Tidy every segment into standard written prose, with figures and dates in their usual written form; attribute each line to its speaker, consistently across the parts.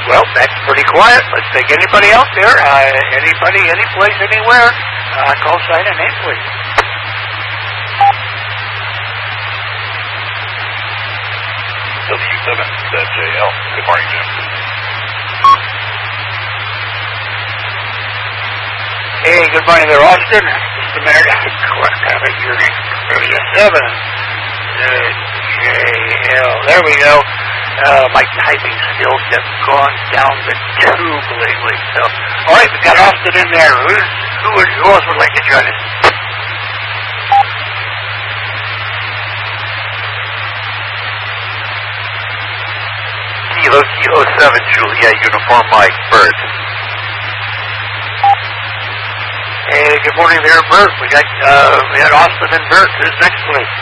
Speaker 1: Well, that's pretty quiet. Let's take anybody out there. Anybody, any place, anywhere. Call sign and name, please.
Speaker 2: W7ZJL. Good morning, Jim.
Speaker 1: Hey, good morning there, Austin. Just a minute. Have it here. W7ZJL. There we go. My typing skills have gone down the tube lately. So, all right, we got Austin in there. Who else would like to join us?
Speaker 2: Kilo 7, Juliet, Uniform Mike, Bert.
Speaker 1: Hey, good morning there, Bert. We got Austin and Bert. Who's next, please?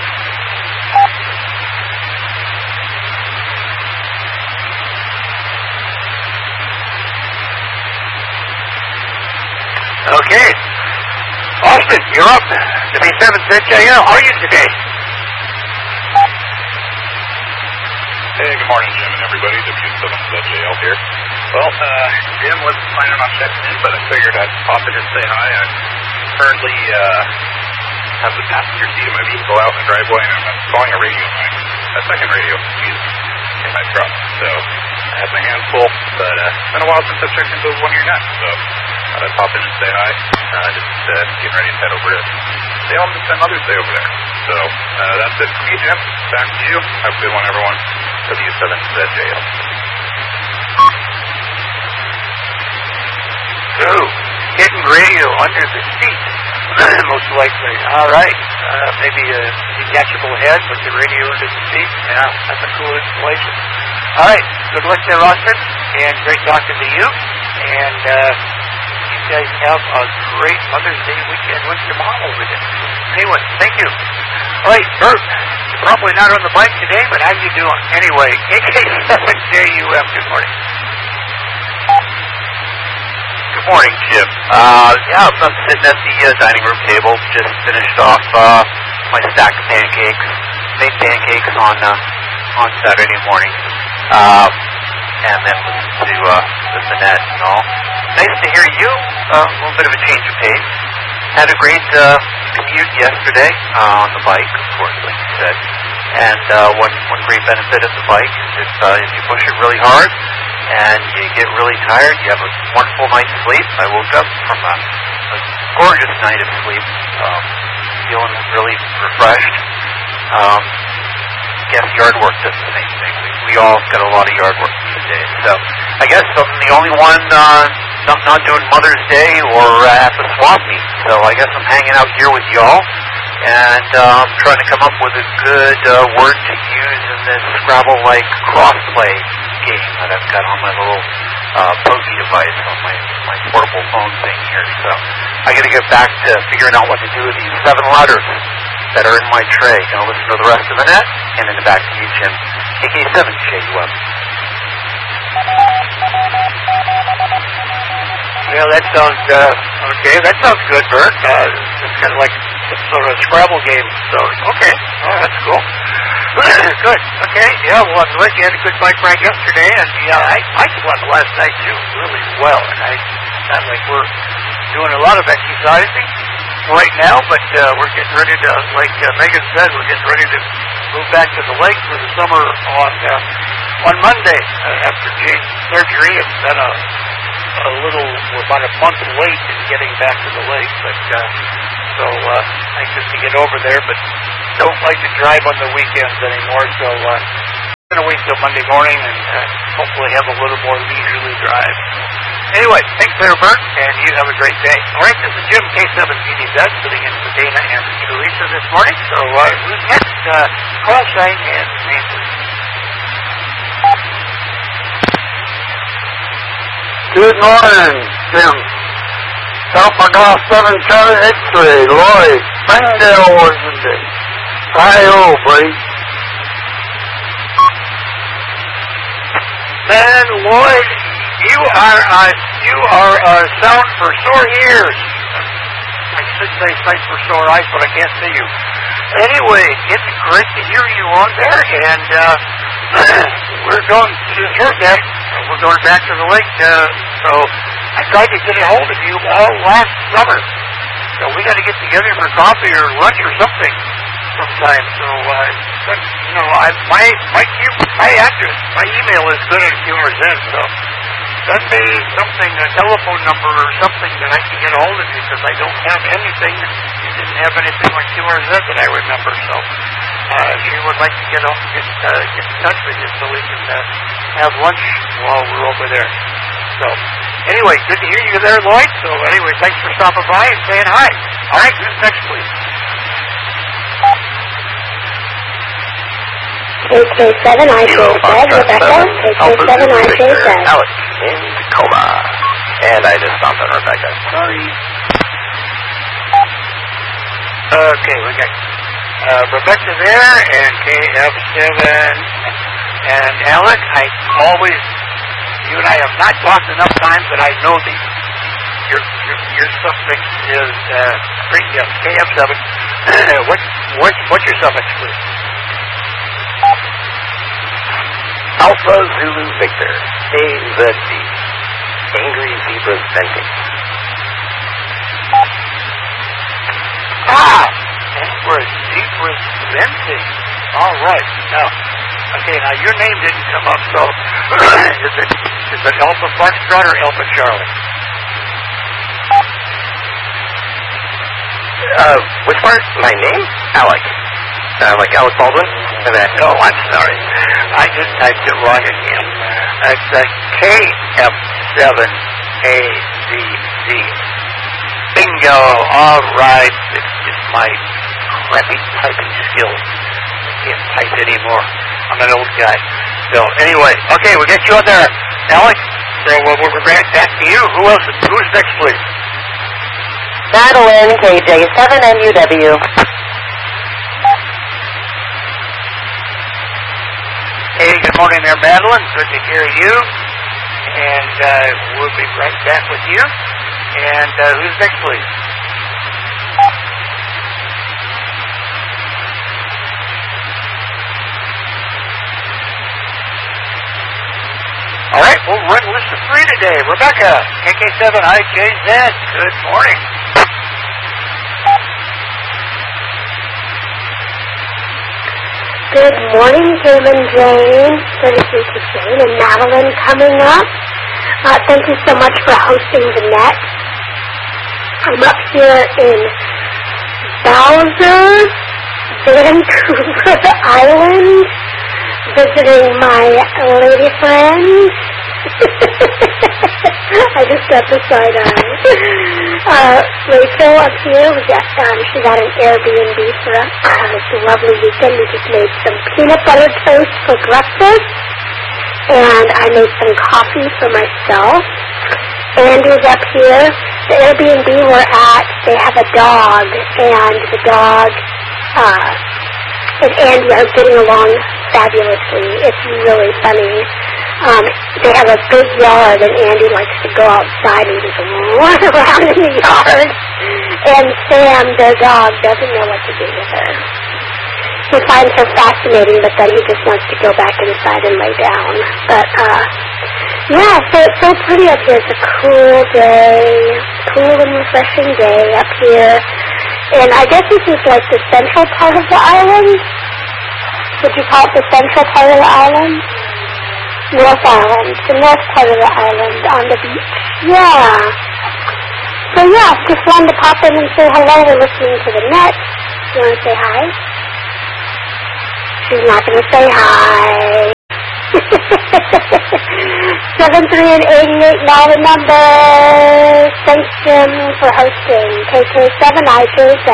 Speaker 1: Okay. Austin, you're up. W7ZJL, how are you today?
Speaker 2: Hey, good morning, Jim and everybody. W7ZJL here. Well, Jim wasn't planning on checking in, but I figured I'd pop in and say hi. I currently have the passenger seat of my vehicle out in the driveway, and I'm installing a second radio, in my truck. So I have my hands full, but it's been a while since I've checked into one of your nets, so thought I'd pop in and say hi. Just getting ready to head over to Salem to spend Mother's Day over there. So that's it for me, Jim. Back to you. Have a good one, everyone. W7ZJL.
Speaker 1: So, hidden radio under the seat, most likely. All right. Maybe a detachable head with the radio under the seat. Yeah, that's a cool installation. All right. Good luck there, Austin. And great talking to you. And you guys have a great Mother's Day weekend with your mom over there. Anyway, thank you. All right, Bert. You're probably not on the bike today, but how you doing? Anyway, AK7JUM, good morning.
Speaker 2: Good morning, Jim. Yeah, I'm sitting at the dining room table. Just finished off my stack of pancakes. Made pancakes on Saturday morning. And then listened to the net and all. Nice to hear you. A little bit of a change of pace. Had a great commute yesterday on the bike, of course, like you said. And one great benefit of the bike is if you push it really hard and you get really tired, you have a wonderful night's sleep. I woke up from a gorgeous night of sleep, feeling really refreshed. Guess yard work does the same thing. We all got a lot of yard work these days. So I guess I'm the only one not doing Mother's Day or at the swap meet. So I guess I'm hanging out here with y'all and trying to come up with a good word to use in this Scrabble-like crossplay game that I've got on my little pokey device on my portable phone thing here. So I got to get back to figuring out what to do with these 7 letters that are in my tray. Gonna listen to the rest of the net, and then back to you, Jim. AK7JUM.
Speaker 1: Yeah, that sounds okay. That sounds good, Bert. It's kind of like some sort of Scrabble game. So okay, that's cool. Good. Okay. Yeah. Well, I'm glad you had a good bike ride yesterday, and yeah, I slept last night too, really well, and I sound like we're doing a lot of exercising right now, but we're getting ready to, like Megan said, we're getting ready to move back to the lake for the summer on Monday after Jane's surgery. It's been we're about a month late in getting back to the lake, but so anxious to get over there, but don't like to drive on the weekends anymore, so I'm going to wait till Monday morning and hopefully have a little more leisurely drive. Anyway, thanks there, Bert, and you have a great day. All right, this is Jim, K7PDZ, sitting in for Dana and Teresa this morning. So who's next? Call sign and name, please.
Speaker 3: Good morning, Jim. South McGraw 7 Lloyd, Springdale, Washington. Hi-ho, buddy.
Speaker 1: Man, Lloyd, you are a sound for sore ears. I should say sight for sore eyes, but I can't see you. Anyway, it's great to hear you on there, and we're going to hear that. We're going back to the lake. So I tried to get a hold of you all last summer. So we got to get together for coffee or lunch or something sometime. So, you know, my address, my email is good at Humor's End. So send me something, a telephone number or something that I can get a hold of you, because I don't have anything. You didn't have anything like Humor's End that I remember. So she would like to get in touch with you so we can have lunch while we're over there. So anyway, good to hear you there, Lloyd. So anyway, thanks for stopping by and saying hi. All right, who's next, please?
Speaker 4: KK7, IJ7, Rebecca. KK7, IJ7.
Speaker 2: Alex in Tacoma. And I just stopped on Rebecca. Sorry.
Speaker 1: Okay, we got Rebecca there, and KF7, and Alex. You and I have not talked enough times that I know your suffix is KF7. What's your suffix, please?
Speaker 2: Alpha Zulu Victor. AZD. Angry Zebras Venting.
Speaker 1: Angry Zebras Venting. All right. Now your name didn't come up, so is it Alpha Foxtrot or Alpha Charlie?
Speaker 2: Which part? My name? Alec. Like Alec Baldwin? Oh, I'm sorry.
Speaker 1: I just typed it wrong again. It's KF7AZZ. Bingo. All right. It's my crappy typing skills. I can't type anymore. I'm an old guy. So anyway, okay, we'll get you on there, Alex. So we're back to you. Who's next, please?
Speaker 4: Madeline, KJ7NUW.
Speaker 1: Hey, good morning there, Madeline. Good to hear you. And we'll be right back with you. And who's next, please? All right, we'll run list of 3 today. Rebecca, KK7IJZ, good morning.
Speaker 4: Good morning, Jim and Jane. Good to see you, Jane and Madeline coming up. Thank you so much for hosting the net. I'm up here in Bowser, Vancouver Island, visiting my lady friend. I just got the side eye. Rachel up here, she got an Airbnb for us. It's a lovely weekend. We just made some peanut butter toast for breakfast, and I made some coffee for myself. Andy's up here. The Airbnb we're at, they have a dog, and the dog and Andy are getting along fabulously. It's really funny. They have a big yard, and Andy likes to go outside and just run around in the yard. And Sam, their dog, doesn't know what to do with her. He finds her fascinating, but then he just wants to go back inside and lay down. But, yeah, so it's so pretty up here. It's a cool day, cool and refreshing day up here. And I guess this is like the central part of the island. Would you call it the central part of the island? North Island, the north part of the island on the beach. Yeah. So yeah, just wanted to pop in and say hello. We're listening to the net. You want to say hi? She's not going to say hi. 73 and 88 now the numbers. Thanks, Jim, for hosting. KK7IJZ.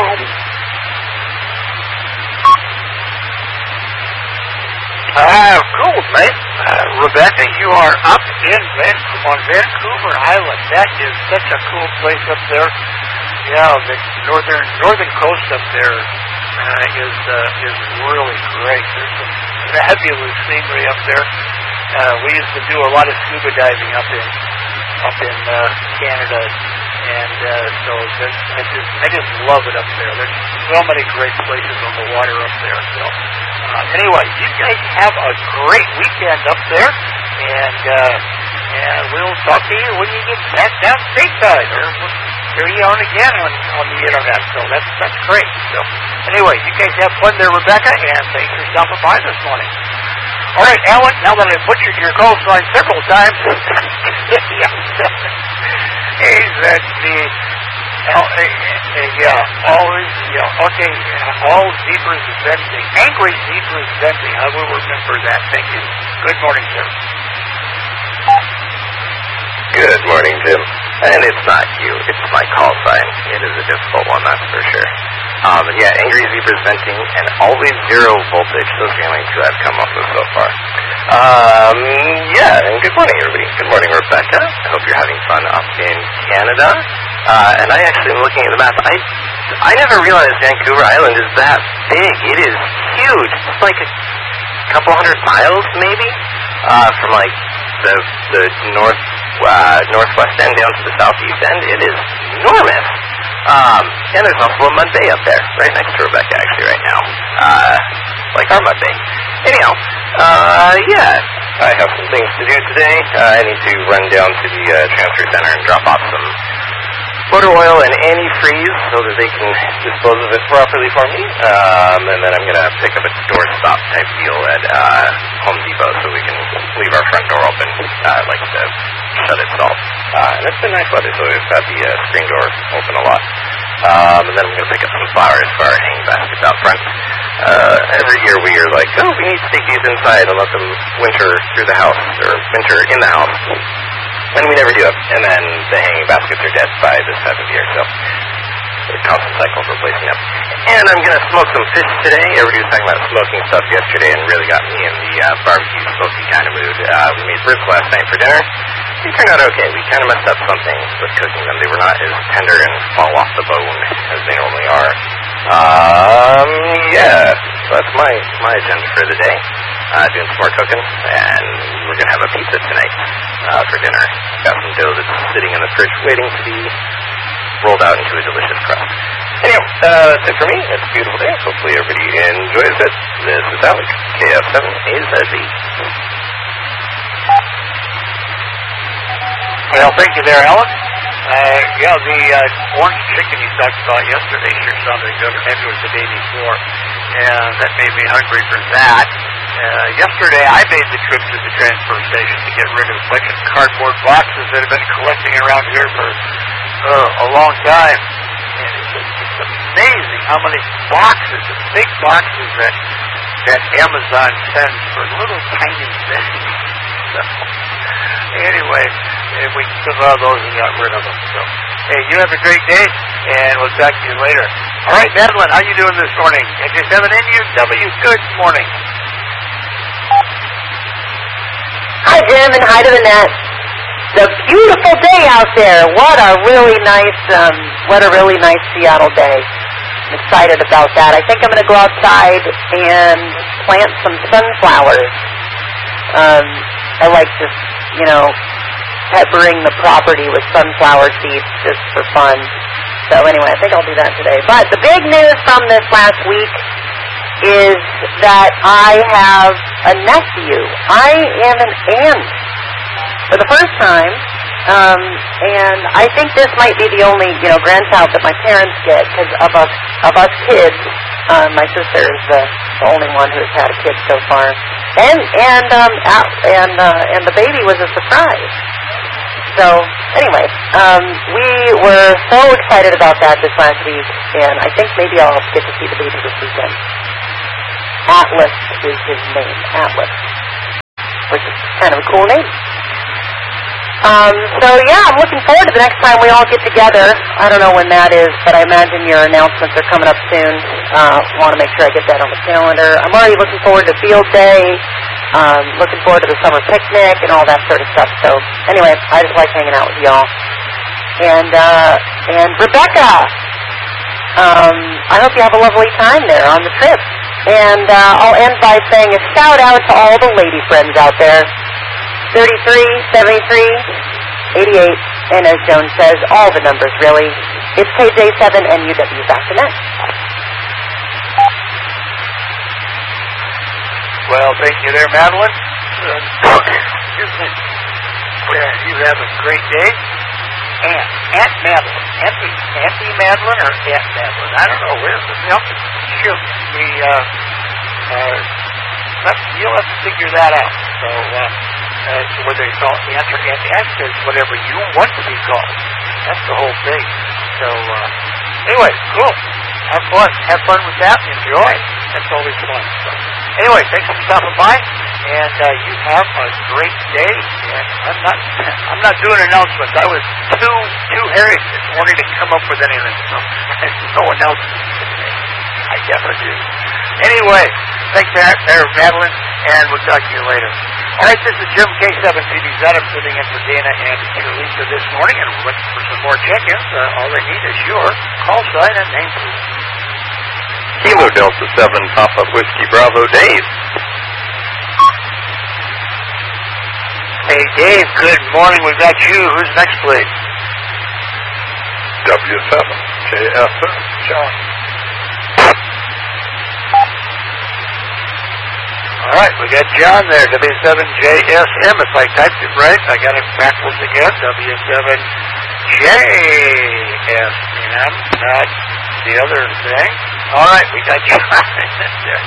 Speaker 1: Cool, mate. Rebecca, you are up in on Vancouver Island. That is such a cool place up there. Yeah, the northern coast up there is really great. There's some fabulous scenery up there. We used to do a lot of scuba diving up in Canada, and so I just love it up there. There's so many great places on the water up there. So anyway, you guys have a great weekend up there, and and we'll talk to you when you get back down stateside, or here you on again on the internet. So that's great. So anyway, you guys have fun there, Rebecca, and thanks for stopping by this morning. All right, Alan, now that I've butchered your call sign several times, he said all zebras venting. Angry zebras venting. I will remember that. Thank you. Good morning, sir.
Speaker 2: Good morning, Jim. And it's not you, it's my call sign. It is a difficult one, that's for sure. Angry zebras venting and always zero voltage. Those are the only two I've come up with so far. And good morning, everybody. Good morning, Rebecca. I hope you're having fun up in Canada. And I actually am looking at the map. I never realized Vancouver Island is that big. It is huge. It's like a couple 100 miles, maybe, from like the northwest end down to the southeast end. It is enormous. And there's also a mud bay up there, right next to Rebecca, actually, right now. Like our mud bay. Anyhow, I have some things to do today. I need to run down to the transfer center and drop off some motor oil and antifreeze so that they can dispose of it properly for me. And then I'm going to pick up a doorstop type deal at Home Depot so we can leave our front door open. I like to shut itself. And it's been nice weather, so we've got the screen door open a lot. And then I'm going to pick up some flowers for our hanging baskets out front. Every year we are like, we need to take these inside and let them winter through the house, or winter in the house. And we never do it. And then the hanging baskets are dead by this time of year, so it's a constant cycle of replacing them. And I'm going to smoke some fish today. Everybody was talking about smoking stuff yesterday and really got me in the barbecue smoky kind of mood. We made ribs last night for dinner. They turned out okay. We kind of messed up something with cooking them. They were not as tender and fall off the bone as they normally are. So that's my agenda for the day. Doing some more cooking, and we're going to have a pizza tonight for dinner. Got some dough that's sitting in the fridge waiting to be rolled out into a delicious crust. Anyway, that's it for me. It's a beautiful day. Hopefully everybody enjoys it. This is Alex, KF7AZZ.
Speaker 1: Well, thank you there, Alan. The orange chicken you talked about yesterday sure sounded good. Maybe it was the day before, and that made me hungry for that. Yesterday, I made the trip to the transfer station to get rid of a bunch of cardboard boxes that have been collecting around here for a long time. And it's amazing how many boxes, big boxes that Amazon sends for little tiny things. So, anyway, we took all those and got rid of them. So, hey, you have a great day, and we'll talk to you later. All right, Madeline, how you doing this morning? NJ7NUW, good morning.
Speaker 5: Hi, Jim, and hi to the net. It's a beautiful day out there. What a really nice Seattle day. I'm excited about that. I think I'm going to go outside and plant some sunflowers. I like just, peppering the property with sunflower seeds just for fun. So anyway, I think I'll do that today. But the big news from this last week is that I have a nephew. I am an aunt for the first time, and I think this might be the only, grandchild that my parents get, because of us kids, my sister is the only one who's had a kid so far, and the baby was a surprise. So anyway, we were so excited about that this last week, and I think maybe I'll get to see the baby this weekend. Atlas is his name, Atlas, which is kind of a cool name. I'm looking forward to the next time we all get together. I don't know when that is, but I imagine your announcements are coming up soon. Want to make sure I get that on the calendar. I'm already looking forward to field day, looking forward to the summer picnic and all that sort of stuff. So anyway, I just like hanging out with y'all. And Rebecca, I hope you have a lovely time there on the trip. And I'll end by saying a shout out to all the lady friends out there. 33, 73, 88, and as Joan says, all the numbers really. It's KJ7 and UW.net.
Speaker 1: Well, thank you there, Madeline. Excuse me. have a great day. Aunt Madeline. Auntie Madeline or Aunt Madeline? I don't know. Where's the milk? Shoot. You'll have to figure that out. So, whether you call it Aunt or Aunt says whatever you want to be called. That's the whole thing. So, anyway, cool. Have fun. Have fun with that. Enjoy. That's always fun. So, anyway, thanks for stopping by, and you have a great day. And I'm not doing announcements. I was too hairy this morning to come up with anything. So, there's no announcements today. I never do. Anyway, thanks, Madeline, and we'll talk to you later. All right, this is Jim K7PDZ. I'm sitting in for Dana and Teresa this morning, and we're looking for some more check-ins. All they need is your call sign and name, please.
Speaker 6: Kilo Delta 7, Papa Whiskey Bravo, Dave.
Speaker 1: Hey, Dave, good morning. We've got you. Who's next, please?
Speaker 3: W7, JFM, John.
Speaker 1: All right, we got John there, W7JSM. If I typed it right, I got it backwards again, W7JSM, not the other thing. All right, we got John there.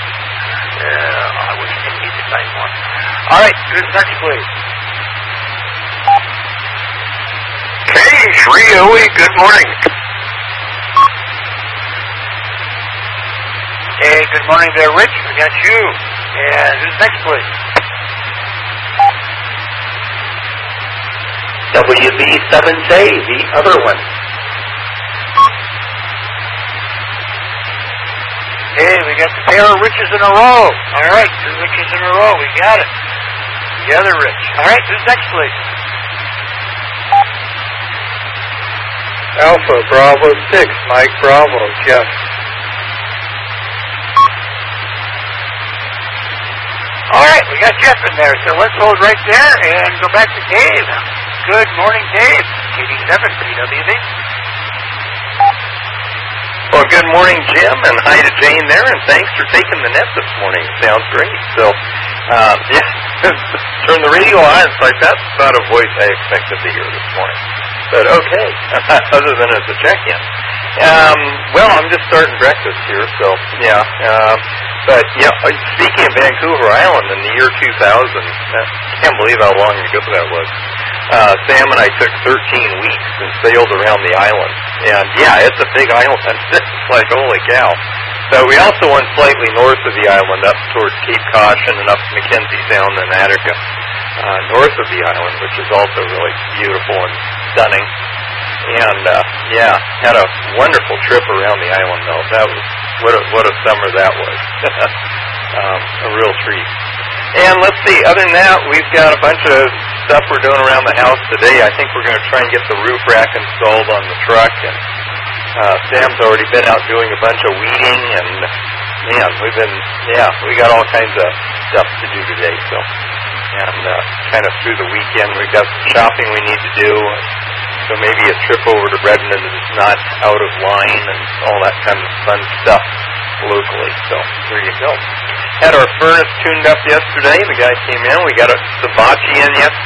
Speaker 1: I wish I need to type more. All right, who's next, please?
Speaker 3: K3OE, good morning.
Speaker 1: Hey, good morning there, Rich. We got you. And who's next, please?
Speaker 6: WB7J, the other one.
Speaker 1: Hey, we got the pair of Riches in a row. All right, 2 Riches in a row. We got it. The other Rich. All right, who's next, please?
Speaker 3: Alpha Bravo 6, Mike Bravo, Jeff.
Speaker 1: All right, we got Jeff in there, so let's hold right there and go back to Dave. Good morning, Dave. KD7, PWB.
Speaker 6: Well, good morning, Jim, and hi to Jane there, and thanks for taking the net this morning. Sounds great. So, turn the radio on. It's like, that's not a voice I expected to hear this morning. But okay, other than as a check-in. Well, I'm just starting breakfast here, so, yeah. But, yeah, speaking of Vancouver Island in the year 2000, I can't believe how long ago that was. Sam and I took 13 weeks and sailed around the island. And, yeah, it's a big island. It's like, holy cow. So we also went slightly north of the island, up towards Cape Caution and up to Mackenzie Sound and Attica, north of the island, which is also really beautiful and stunning. And, yeah, had a wonderful trip around the island, though. That was, what a summer that was. A real treat. And let's see, other than that, we've got a bunch of stuff we're doing around the house today. I think we're going to try and get the roof rack installed on the truck, and Sam's already been out doing a bunch of weeding, and man, we got all kinds of stuff to do today. So, and kind of through the weekend, we've got some shopping we need to do. So maybe a trip over to Redmond is not out of line, and all that kind of fun stuff locally. So there you go. Had our furnace tuned up yesterday. The guy came in. We got a hibachi in yesterday.